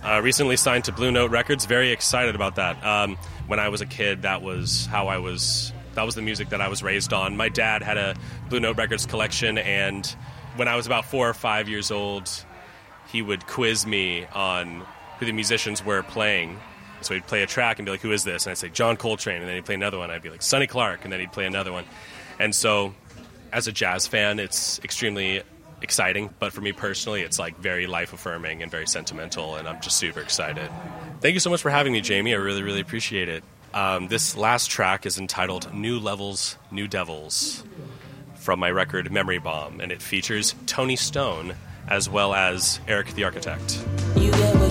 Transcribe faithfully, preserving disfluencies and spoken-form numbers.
Uh, recently signed to Blue Note Records. Very excited about that. Um, when I was a kid, that was how I was. That was the music that I was raised on. My dad had a Blue Note Records collection, and when I was about four or five years old, he would quiz me on who the musicians were playing. So he'd play a track and be like, "Who is this?" And I'd say, "John Coltrane." And then he'd play another one. I'd be like, "Sonny Clark." And then he'd play another one. And so, as a jazz fan, it's extremely exciting. But for me personally, it's like very life-affirming and very sentimental. And I'm just super excited. Thank you so much for having me, Jamie. I really, really appreciate it. Um, this last track is entitled "New Levels, New Devils" from my record Memory Bomb. And it features Tony Stone as well as Eric the Architect.